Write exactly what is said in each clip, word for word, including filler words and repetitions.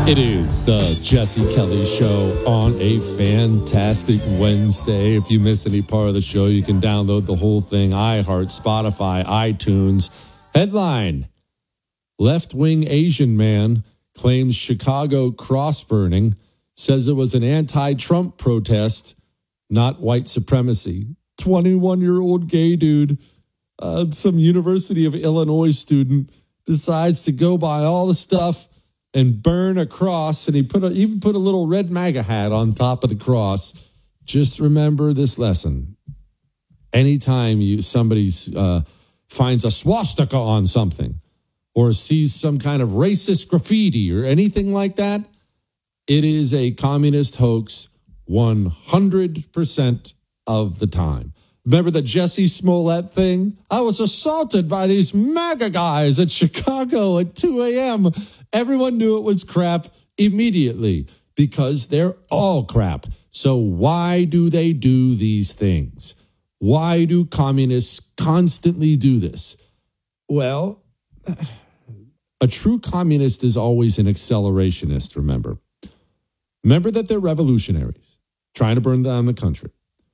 It is the Jesse Kelly Show on a fantastic Wednesday. If you miss any part of the show, you can download the whole thing. iHeart, Spotify, iTunes. Headline: left-wing Asian man claims Chicago cross burning, says it was an anti-Trump protest, not white supremacy. twenty-one-year-old gay dude, uh, some University of Illinois student, decides to go buy all the stuff and burn a cross, and he put a, even put a little red MAGA hat on top of the cross. Just remember this lesson. Anytime you somebody uh, finds a swastika on something or sees some kind of racist graffiti or anything like that, it is a communist hoax one hundred percent of the time. Remember the Jussie Smollett thing? I was assaulted by these MAGA guys at Chicago at two a.m. Everyone knew it was crap immediately because they're all crap. So why do they do these things? Why do communists constantly do this? Well, a true communist is always an accelerationist, remember. Remember that they're revolutionaries, trying to burn down the country.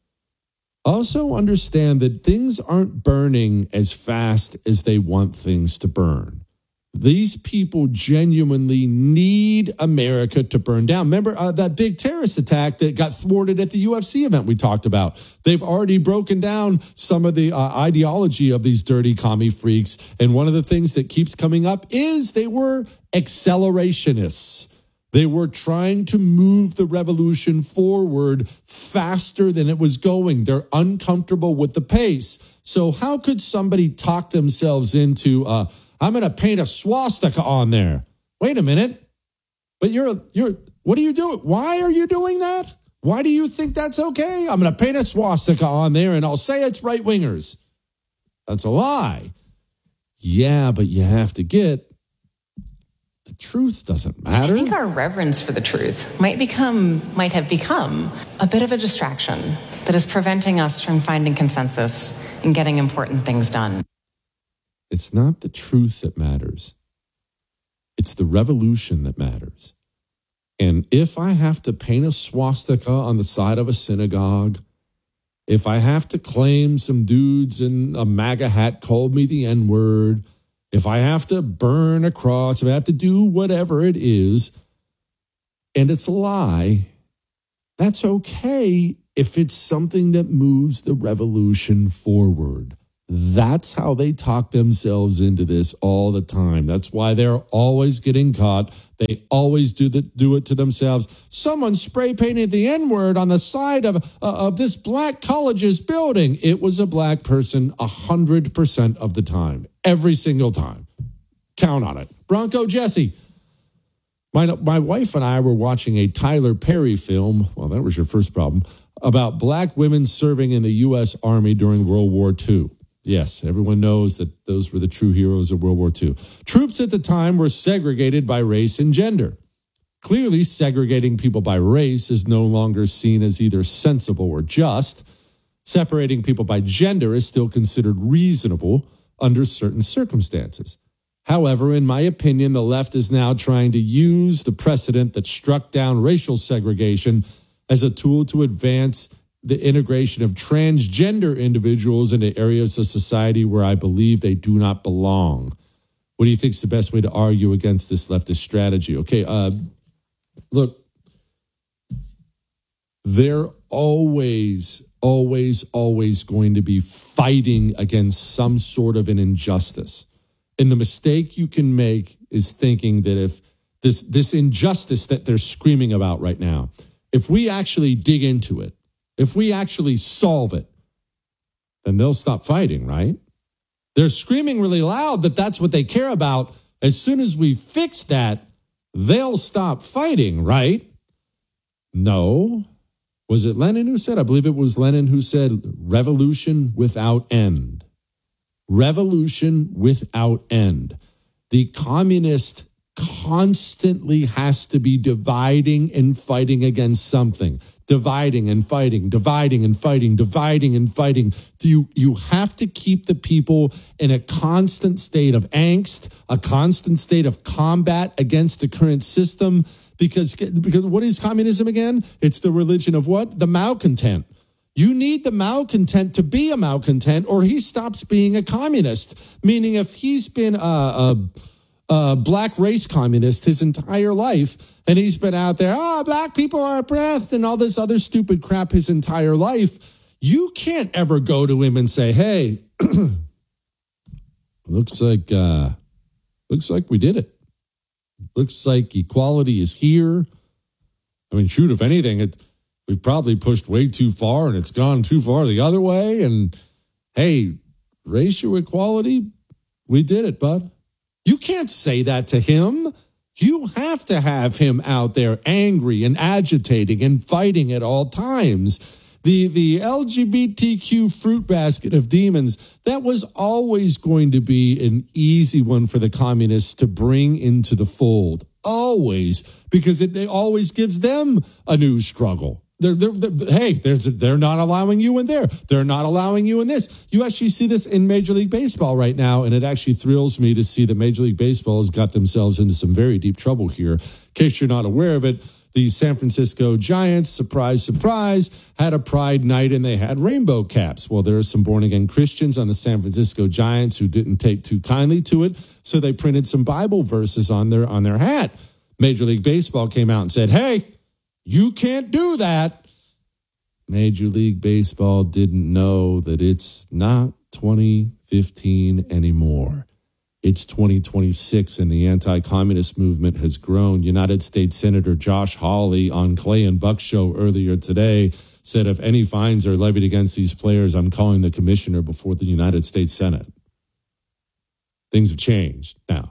Also understand that things aren't burning as fast as they want things to burn. These people genuinely need America to burn down. Remember uh, that big terrorist attack that got thwarted at the U F C event we talked about? They've already broken down some of the uh, ideology of these dirty commie freaks. And one of the things that keeps coming up is they were accelerationists. They were trying to move the revolution forward faster than it was going. They're uncomfortable with the pace. So how could somebody talk themselves into, uh, I'm going to paint a swastika on there? Wait a minute. But you're, you're, what are you doing? Why are you doing that? Why do you think that's okay? I'm going to paint a swastika on there and I'll say it's right wingers. That's a lie. Yeah, but you have to get, the truth doesn't matter. I think our reverence for the truth might become, might have become a bit of a distraction that is preventing us from finding consensus and getting important things done. It's not the truth that matters. It's the revolution that matters. And if I have to paint a swastika on the side of a synagogue, if I have to claim some dudes in a MAGA hat called me the N-word, if I have to burn a cross, if I have to do whatever it is, and it's a lie, that's okay if it's something that moves the revolution forward. That's how they talk themselves into this all the time. That's why they're always getting caught. They always do the, do it to themselves. Someone spray painted the N-word on the side of, uh, of this black college's building. It was a black person one hundred percent of the time. Every single time. Count on it. Bronco Jesse. My, my wife and I were watching a Tyler Perry film. Well, that was your first problem. About black women serving in the U S Army during World War Two. Yes, everyone knows that those were the true heroes of World War Two. Troops at the time were segregated by race and gender. Clearly, segregating people by race is no longer seen as either sensible or just. Separating people by gender is still considered reasonable under certain circumstances. However, in my opinion, the left is now trying to use the precedent that struck down racial segregation as a tool to advance the integration of transgender individuals into areas of society where I believe they do not belong. What do you think is the best way to argue against this leftist strategy? Okay, uh, look, they're always, always, always going to be fighting against some sort of an injustice. And the mistake you can make is thinking that if this, this injustice that they're screaming about right now, if we actually dig into it, if we actually solve it, then they'll stop fighting, right? They're screaming really loud that that's what they care about. As soon as we fix that, they'll stop fighting, right? No. Was it Lenin who said? I believe it was Lenin who said, revolution without end. Revolution without end. The communist constantly has to be dividing and fighting against something. Dividing and fighting, dividing and fighting, dividing and fighting. You, you have to keep the people in a constant state of angst, a constant state of combat against the current system. Because, because what is communism again? It's the religion of what? The malcontent. You need the malcontent to be a malcontent, or he stops being a communist. Meaning if he's been a, a Uh, black race communist his entire life, and he's been out there, oh, black people are oppressed and all this other stupid crap his entire life. You can't ever go to him and say, hey, looks like, uh, looks like we did it. Looks like equality is here. I mean, shoot, if anything, it, we've probably pushed way too far and it's gone too far the other way. And hey, racial equality, we did it, bud. You can't say that to him. You have to have him out there angry and agitating and fighting at all times. The, the L G B T Q fruit basket of demons, that was always going to be an easy one for the communists to bring into the fold. Always. Because it, it always gives them a new struggle. They're, they're, they're, hey, there's, they're not allowing you in there. They're not allowing you in this. You actually see this in Major League Baseball right now, and it actually thrills me to see that Major League Baseball has got themselves into some very deep trouble here. In case you're not aware of it, the San Francisco Giants, surprise, surprise, had a Pride night, and they had rainbow caps. Well, there are some born-again Christians on the San Francisco Giants who didn't take too kindly to it, so they printed some Bible verses on their on their hat. Major League Baseball came out and said, hey, you can't do that. Major League Baseball didn't know that it's not twenty fifteen anymore. It's twenty twenty-six, and the anti-communist movement has grown. United States Senator Josh Hawley on Clay and Buck show earlier today said if any fines are levied against these players, I'm calling the commissioner before the United States Senate. Things have changed now.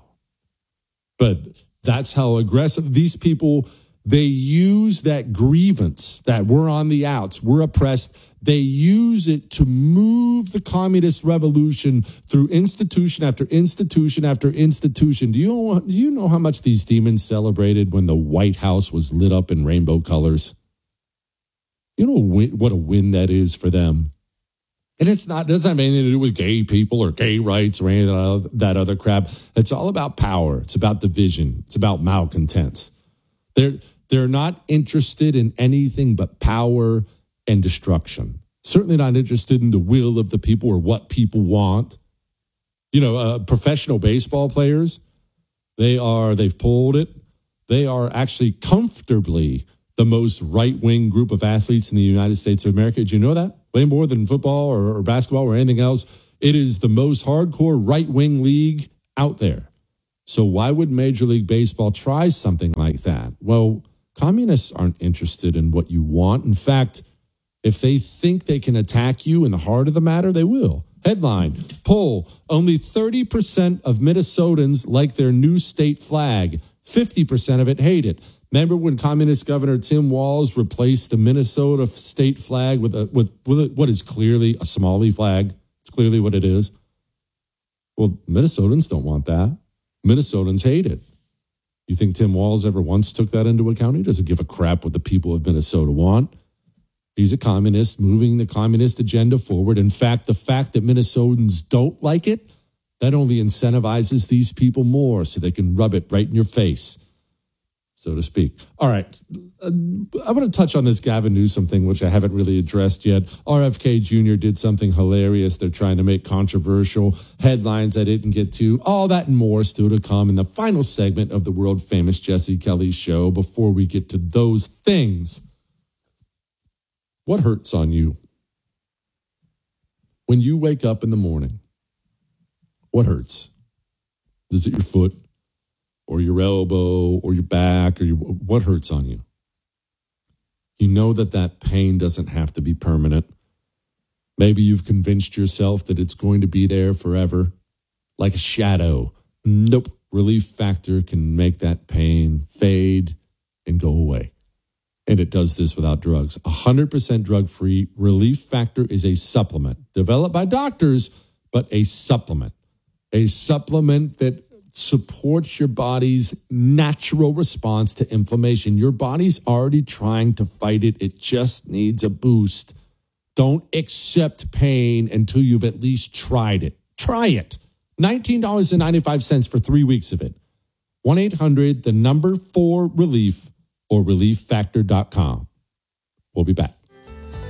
But that's how aggressive these people, they use that grievance that we're on the outs, we're oppressed. They use it to move the communist revolution through institution after institution after institution. Do you know, do you know how much these demons celebrated when the White House was lit up in rainbow colors? You know what a win that is for them. And it's not, it doesn't have anything to do with gay people or gay rights or any of that other crap. It's all about power. It's about division. It's about malcontents. They're, they're not interested in anything but power and destruction. Certainly not interested in the will of the people or what people want. You know, uh, professional baseball players, they are, they've pulled it. They are actually comfortably the most right-wing group of athletes in the United States of America. Did you know that? Way more than football or, or basketball or anything else. It is the most hardcore right-wing league out there. So why would Major League Baseball try something like that? Well, communists aren't interested in what you want. In fact, if they think they can attack you in the heart of the matter, they will. Headline, poll, only thirty percent of Minnesotans like their new state flag. fifty percent of it hate it. Remember when Communist Governor Tim Walz replaced the Minnesota state flag with a, with, with a, what is clearly a Somali flag? It's clearly what it is. Well, Minnesotans don't want that. Minnesotans hate it. You think Tim Walz ever once took that into account? He doesn't give a crap what the people of Minnesota want. He's a communist moving the communist agenda forward. In fact, the fact that Minnesotans don't like it, that only incentivizes these people more so they can rub it right in your face, so to speak. All right. Uh, I'm going to touch on this Gavin Newsom thing, which I haven't really addressed yet. R F K Junior did something hilarious. They're trying to make controversial headlines I didn't get to. All that and more still to come in the final segment of the world-famous Jesse Kelly Show. Before we get to those things, what hurts on you? When you wake up in the morning, what hurts? Is it your foot or your elbow or your back or your, what hurts on you? You know that that pain doesn't have to be permanent. Maybe you've convinced yourself that it's going to be there forever, like a shadow. Nope. Relief Factor can make that pain fade and go away. And it does this without drugs. one hundred percent drug-free. Relief Factor is a supplement developed by doctors, but a supplement. A supplement that supports your body's natural response to inflammation. Your body's already trying to fight it. It just needs a boost. Don't accept pain until you've at least tried it. Try it. nineteen dollars and ninety-five cents for three weeks of it. one eight hundred, the number four relief, or relief factor dot com. We'll be back.